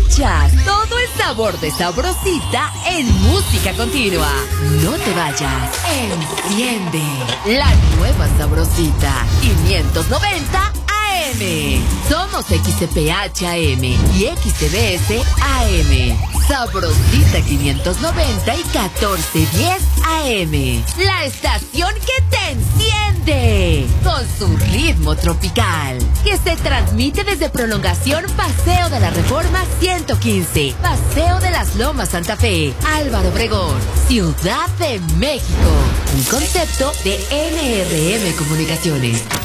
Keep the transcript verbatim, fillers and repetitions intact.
Escuchas todo el sabor de Sabrosita en música continua. No te vayas. Enciende la nueva Sabrosita quinientos noventa A M. Somos X C P H A M y X C B S A M. Sabrosita quinientos noventa y catorce diez A M. La estación que te enciende con su ritmo tropical, que se transmite desde Prolongación Paseo de la Reforma ciento quince, Paseo de las Lomas Santa Fe, Álvaro Obregón, Ciudad de México. Un concepto de N R M Comunicaciones.